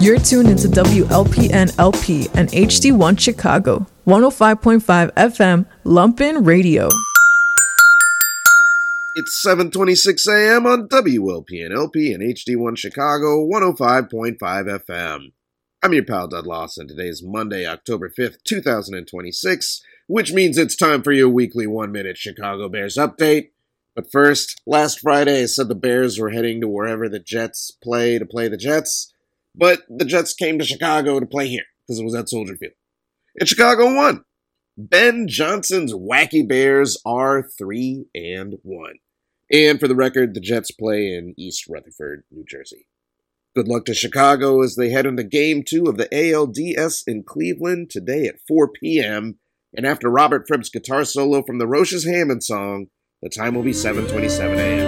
You're tuned into WLPN LP and HD1 Chicago, 105.5 FM, Lumpin' Radio. It's 7:26 a.m. on WLPN LP and HD1 Chicago, 105.5 FM. I'm your pal, Dud Lawson. Today is Monday, October 5th, 2026, which means it's time for your weekly 1-minute Chicago Bears update. But first, last Friday I said the Bears were heading to wherever the Jets play to play the Jets, but the Jets came to Chicago to play here, because it was at Soldier Field. And Chicago won. Ben Johnson's wacky Bears are 3-1. And for the record, the Jets play in East Rutherford, New Jersey. Good luck to Chicago as they head into Game 2 of the ALDS in Cleveland today at 4 p.m. And after Robert Fripp's guitar solo from the Roche's Hammond song, the time will be 7:27 a.m.